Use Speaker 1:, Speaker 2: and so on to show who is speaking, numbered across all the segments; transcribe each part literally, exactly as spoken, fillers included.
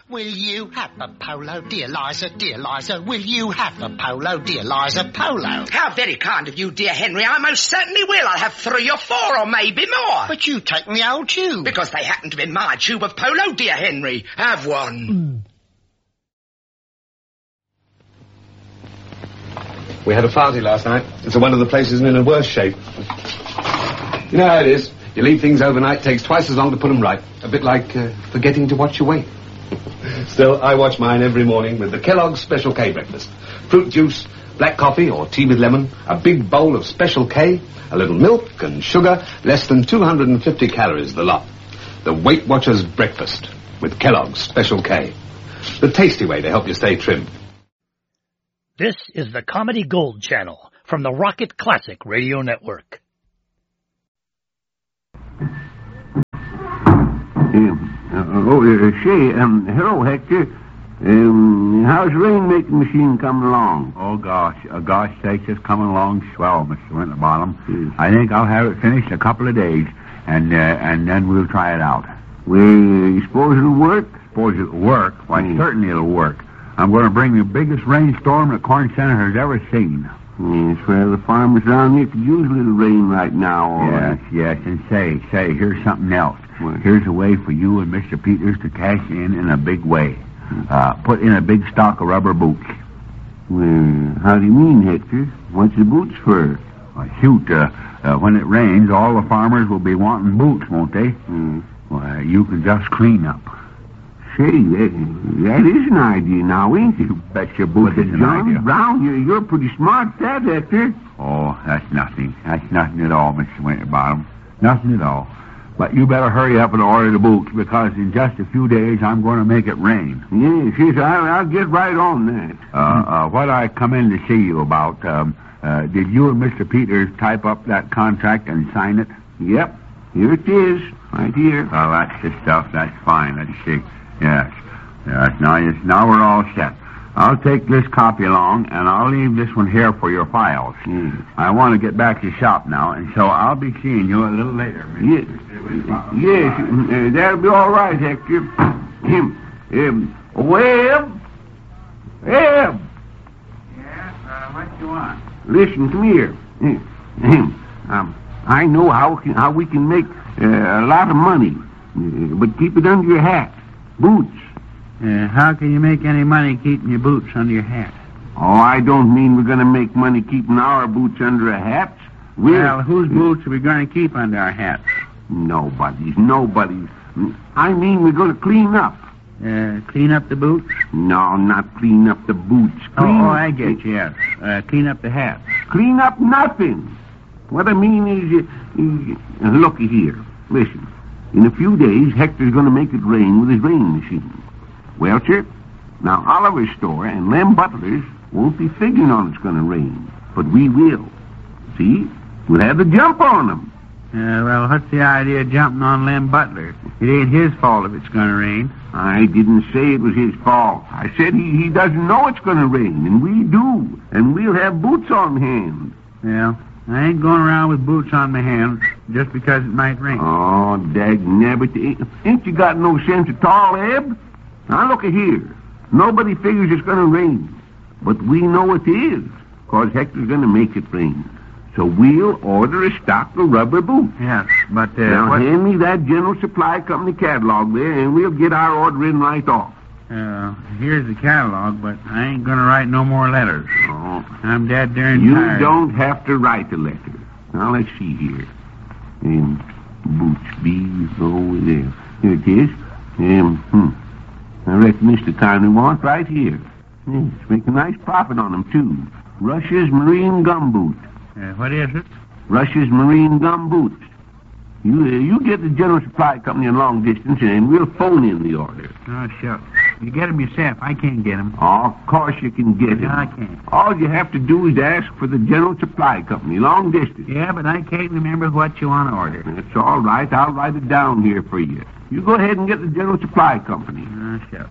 Speaker 1: Will you have a polo, dear Liza, dear Liza? Will you have a polo, dear Liza, polo?
Speaker 2: How very kind of you, dear Henry. I most certainly will. I'll have three or four or maybe more.
Speaker 1: But you take me old tube.
Speaker 2: Because they happen to be my tube of polo, dear Henry. Have one.
Speaker 3: We had a party last night. It's one of the places in a worse shape. You know how it is. You leave things overnight, takes twice as long to put them right. A bit like uh, forgetting to watch your weight. Still, I watch mine every morning with the Kellogg's Special K breakfast. Fruit juice, black coffee or tea with lemon, a big bowl of Special K, a little milk and sugar, less than two hundred fifty calories the lot. The Weight Watchers breakfast with Kellogg's Special K. The tasty way to help you stay trim.
Speaker 4: This is the Comedy Gold Channel from the Rocket Classic Radio Network.
Speaker 5: Um, uh, oh, uh, say, um, hello, Hector. Um, how's the rainmaking machine coming along?
Speaker 6: Oh, gosh, uh, gosh sakes, it's coming along swell, Mister Winterbottom.
Speaker 5: Yes.
Speaker 6: I think I'll have it finished in a couple of days, and uh, and then we'll try it out.
Speaker 5: Well, you suppose it'll work?
Speaker 6: Suppose it'll work? Why,
Speaker 5: Mm.
Speaker 6: certainly it'll work. I'm going to bring the biggest rainstorm the Corn Center has ever seen.
Speaker 5: Yes, well, the farmers around here could use a little rain right now. All
Speaker 6: Yes,
Speaker 5: right.
Speaker 6: yes, and say, say, here's something else.
Speaker 5: What?
Speaker 6: Here's a way for you and Mister Peters to cash in in a big way. Uh, put in a big stock of rubber boots.
Speaker 5: Well, how do you mean, Hector? What's the boots for?
Speaker 6: Well, shoot, uh, uh, when it rains, all the farmers will be wanting boots, won't they?
Speaker 5: Hmm.
Speaker 6: Well, you can just clean up.
Speaker 5: Say, that, that is an idea now, ain't it?
Speaker 6: You bet your boots is an
Speaker 5: John
Speaker 6: idea.
Speaker 5: Brown, you're, you're pretty smart at that, Hector.
Speaker 6: Oh, that's nothing. That's nothing at all, Mister Winterbottom. Nothing at all. But you better hurry up and order the boots, because in just a few days I'm going to make it rain.
Speaker 5: Yes, yes, I'll, I'll get right on that.
Speaker 6: Uh, uh, what I come in to see you about, um, uh, did you and Mister Peters type up that contract and sign it?
Speaker 5: Yep, here it is, right here.
Speaker 6: Well, that's the stuff. That's fine. Let's see. Yes. Yes. Now, yes, now we're all set. I'll take this copy along, and I'll leave this one here for your files.
Speaker 5: Mm.
Speaker 6: I want to get back to shop now, and so I'll be seeing you a little later.
Speaker 5: Yes, yes, uh, that'll be all right, Hector. Him, um, Webb, Webb.
Speaker 6: Yes, uh, what you want?
Speaker 5: Listen, come here. Him, um, I know how can, how we can make uh, a lot of money, uh, but keep it under your hat. Boots.
Speaker 6: Uh, how can you make any money keeping your boots under your hat?
Speaker 5: Oh, I don't mean we're going to make money keeping our boots under our hats. We're...
Speaker 6: Well, whose boots are we going to keep under our hats?
Speaker 5: Nobody's, nobody's. I mean we're going to clean up.
Speaker 6: Uh, clean up the boots?
Speaker 5: No, not clean up the boots.
Speaker 6: Oh,
Speaker 5: Clean
Speaker 6: oh, I get you, yes. Uh, clean up the hats.
Speaker 5: Clean up nothing. What I mean is, uh, uh, looky here. Listen. In a few days, Hector's going to make it rain with his rain machine. Well, sir, now Oliver's store and Lem Butler's won't be figuring on it's going to rain, but we will. See? We'll have the jump on them.
Speaker 6: Uh, well, what's the idea of jumping on Lem Butler? It ain't his fault if it's going to rain.
Speaker 5: I didn't say it was his fault. I said he, he doesn't know it's going to rain, and we do, and we'll have boots on hand.
Speaker 6: Well, I ain't going around with boots on my hands just because it might rain.
Speaker 5: Oh, dag-nabbit. Ain't, ain't you got no sense at all, Eb? Now, look here. Nobody figures it's going to rain. But we know it is, because Hector's going to make it rain. So we'll order a stock of rubber boots.
Speaker 6: Yes, but... Uh,
Speaker 5: now,
Speaker 6: what...
Speaker 5: hand me that General Supply Company catalog there, and we'll get our order in right off.
Speaker 6: Uh, here's the catalog, but I ain't going to write no more letters.
Speaker 5: Oh.
Speaker 6: I'm dead darn
Speaker 5: You
Speaker 6: tired.
Speaker 5: don't have to write a letter. Now, let's see here. Um, boots, B, over there. Here it is. Um, hmm. I reckon this is the kind we want right here. Yes, make a nice profit on them, too. Russia's Marine Gum Boot.
Speaker 6: Uh, what is it?
Speaker 5: Russia's Marine Gum Boots. You uh, you get the General Supply Company in long distance, and we'll phone in the order.
Speaker 6: Oh, shucks. You get them yourself. I can't get them.
Speaker 5: Oh, of course you can get
Speaker 6: No,
Speaker 5: them.
Speaker 6: I can't.
Speaker 5: All you have to do is ask for the General Supply Company, long distance.
Speaker 6: Yeah, but I can't remember what you want to order.
Speaker 5: That's all right. I'll write it down here for you. You go ahead and get the General Supply Company.
Speaker 6: Oh, shucks.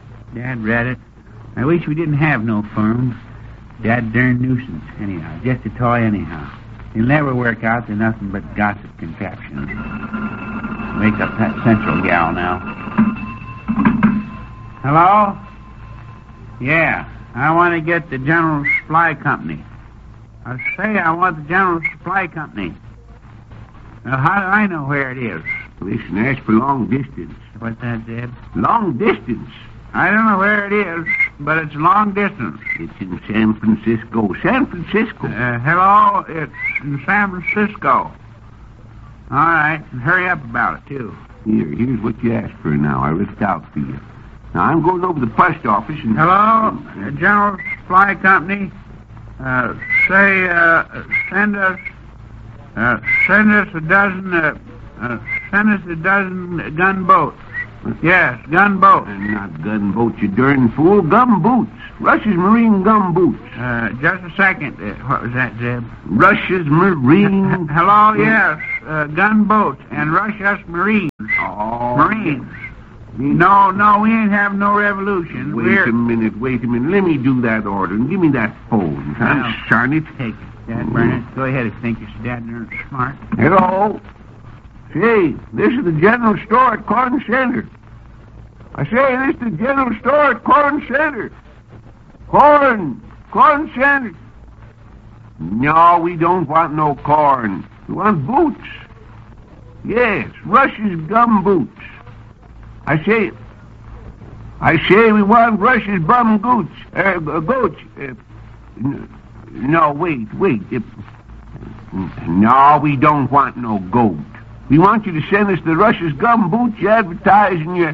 Speaker 6: Dad read it. I wish we didn't have no firm. Dad darn nuisance, anyhow. Just a toy, anyhow. He'll never work out to nothing but gossip contraptions. Wake up that Central gal now. Hello? Yeah, I want to get the General Supply Company. I say I want the General Supply Company. Now, how do I know where it is?
Speaker 5: Listen, ask for long distance.
Speaker 6: What's that, Zeb?
Speaker 5: Long distance?
Speaker 6: I don't know where it is, but it's long distance.
Speaker 5: It's in San Francisco. San Francisco?
Speaker 6: Uh, hello? It's in San Francisco. All right, and hurry up about it, too.
Speaker 5: Here, here's what you asked for now. I looked out for you. Now, I'm going over to the post office and...
Speaker 6: Hello? Uh, General Supply Company? Uh, say, uh, send us... Uh, send us a dozen, uh, uh, send us a dozen gunboats. Yes, gunboats.
Speaker 5: And not gunboats, you darn fool. Gumboots. Russia's Marine gumboots.
Speaker 6: Uh, just a second. Uh, what was that, Zeb?
Speaker 5: Russia's Marine...
Speaker 6: Hello, yes. Uh, gunboats and Russia's Marines.
Speaker 5: Oh.
Speaker 6: Marines. No, no, we ain't having no revolution.
Speaker 5: Wait
Speaker 6: We're...
Speaker 5: a minute, wait a minute. Let me do that order and give me that phone.
Speaker 6: Now,
Speaker 5: I'm starting it.
Speaker 6: Take it. Dad Burnett, go ahead if you think you're so dad darn smart.
Speaker 5: Hello? Say, this is the general store at Corn Center. I say, this is the general store at Corn Center. Corn! Corn Center! No, we don't want no corn. We want boots. Yes, Russia's gum boots. I say, I say we want Russia's bum goots. Uh, goats. Uh, no, wait, wait. Uh, no, we don't want no goat. We want you to send us the Russia's gum boots you advertise in your...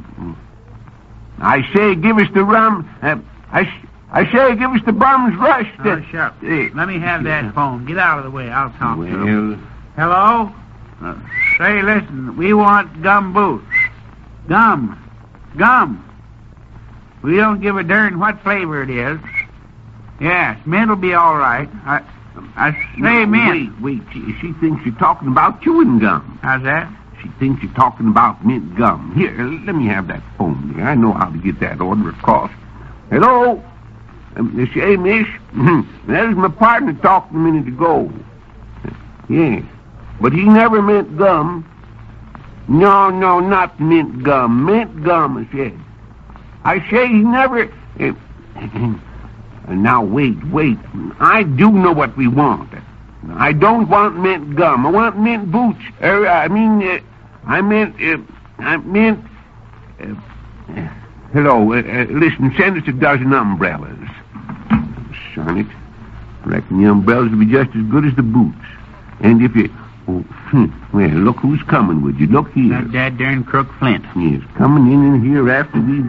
Speaker 5: I say, give us the rum. Uh, I, I say, give us the bum's rush.
Speaker 6: Oh, uh, shut up. Uh, Let me have that phone. Get out of the way. I'll talk
Speaker 5: well,
Speaker 6: to him. Hello? Uh, say, listen, we want gum boots. Gum. Gum. We don't give a darn what flavor it is. Yes, mint will be all right. I, I say
Speaker 5: no,
Speaker 6: mint.
Speaker 5: Wait, wait. She, she thinks you're talking about chewing gum.
Speaker 6: How's that?
Speaker 5: She thinks you're talking about mint gum. Here, let me have that phone here. I know how to get that order across. Hello? Um, this hey, miss? That was my partner talking a minute ago. Yes. But he never meant gum. No, no, not mint gum. Mint gum, I said. I say he never... Uh, now, wait, wait. I do know what we want. I don't want mint gum. I want mint boots. Uh, I mean, uh, I meant... Uh, I meant... Uh, uh, hello, uh, uh, listen, send us a dozen umbrellas. Son it. I reckon the umbrellas will be just as good as the boots. And if you... Oh, well, look who's coming with you. Look here.
Speaker 6: That dad darn crook Flint.
Speaker 5: Yes, coming in and here after we...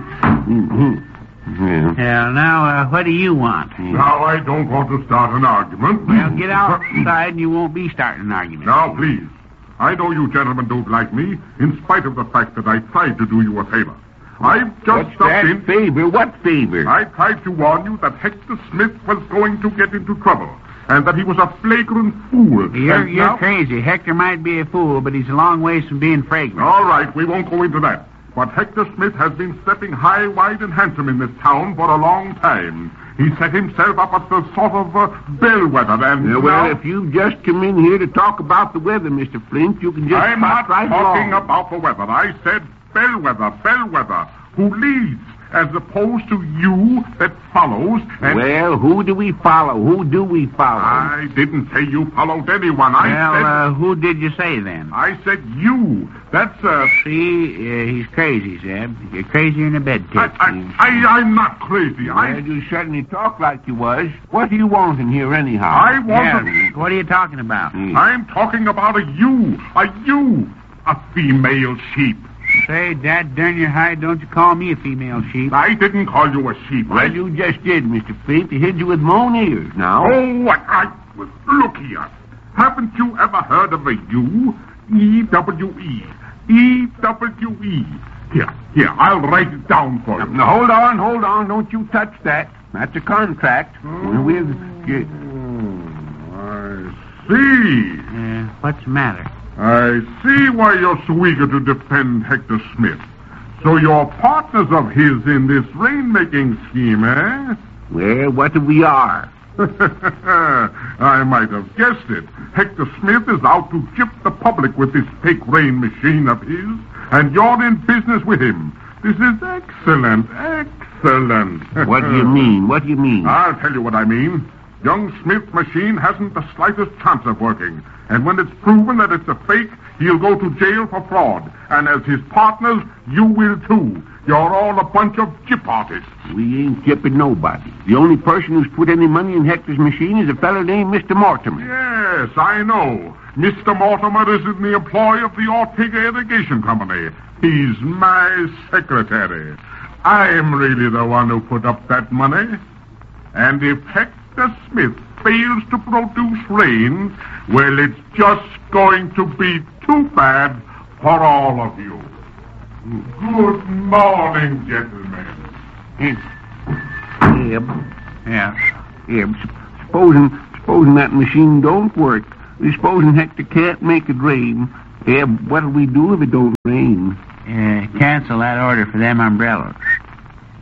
Speaker 5: Yeah.
Speaker 6: Well, now, uh, what do you want?
Speaker 5: Yeah.
Speaker 7: Now, I don't want to start an argument.
Speaker 6: Well, get outside and you won't be starting an argument.
Speaker 7: Now, please. I know you gentlemen don't like me, in spite of the fact that I tried to do you a favor. I've just
Speaker 5: What's
Speaker 7: stopped
Speaker 5: that
Speaker 7: in...
Speaker 5: favor? What favor?
Speaker 7: I tried to warn you that Hector Smith was going to get into trouble, and that he was a flagrant fool.
Speaker 6: You're,
Speaker 7: and
Speaker 6: you're
Speaker 7: now...
Speaker 6: crazy. Hector might be a fool, but he's a long ways from being fragrant.
Speaker 7: All right, we won't go into that. But Hector Smith has been stepping high, wide, and handsome in this town for a long time. He set himself up as the sort of uh, bellwether, and
Speaker 5: Yeah, well,
Speaker 7: now...
Speaker 5: if you've just come in here to talk about the weather, Mister Flint, you can just
Speaker 7: I'm
Speaker 5: pop
Speaker 7: not
Speaker 5: right
Speaker 7: talking
Speaker 5: along.
Speaker 7: about the weather. I said bellwether, bellwether, who leads, as opposed to you that follows, and...
Speaker 5: Well, who do we follow? Who do we follow?
Speaker 7: I didn't say you followed anyone. I
Speaker 6: Well,
Speaker 7: said...
Speaker 6: uh, who did you say then?
Speaker 7: I said you. That's, uh...
Speaker 6: See, uh, he's crazy, Zeb. You're crazier than a bed
Speaker 7: I,
Speaker 6: tip.
Speaker 7: I, I, I'm not crazy. I...
Speaker 5: Well, you certainly talk like you was. What do you want in here, anyhow?
Speaker 7: I want
Speaker 6: Yeah,
Speaker 7: to...
Speaker 6: what are you talking about?
Speaker 5: Hmm.
Speaker 7: I'm talking about a you. A you. A female sheep.
Speaker 6: Say, Dad, darn your hide, don't you call me a female sheep.
Speaker 7: I didn't call you a sheep. I...
Speaker 5: Well, you just did, Mister Flint. You hit you with my own ears now.
Speaker 7: Oh, what? I... Look here. Haven't you ever heard of a U? E W E. E W E. Here, here, I'll write it down for you.
Speaker 5: Now, hold on, hold on. Don't you touch that. That's a contract.
Speaker 7: Oh.
Speaker 5: We'll...
Speaker 7: I see.
Speaker 6: Uh, what's the matter?
Speaker 7: I see why you're so eager to defend Hector Smith. So you're partners of his in this rain-making scheme, eh?
Speaker 5: Well, what do we are?
Speaker 7: I might have guessed it. Hector Smith is out to gyp the public with this fake rain machine of his, and you're in business with him. This is excellent, excellent.
Speaker 5: What do you mean? What do you mean?
Speaker 7: I'll tell you what I mean. Young Smith's machine hasn't the slightest chance of working. And when it's proven that it's a fake, he'll go to jail for fraud. And as his partners, you will too. You're all a bunch of gyp artists.
Speaker 5: We ain't gypping nobody. The only person who's put any money in Hector's machine is a fellow named Mister Mortimer.
Speaker 7: Yes, I know. Mister Mortimer is in the employ of the Ortega Irrigation Company. He's my secretary. I'm really the one who put up that money. And if Hector Smith fails to produce rain, well, it's just going to be too bad for all of you. Good morning, gentlemen.
Speaker 5: Eb,
Speaker 6: Yes.
Speaker 5: Eb, supposing, supposing that machine don't work, supposing Hector can't make it rain, Eb, what'll we do if it don't rain?
Speaker 6: Uh, cancel that order for them umbrellas.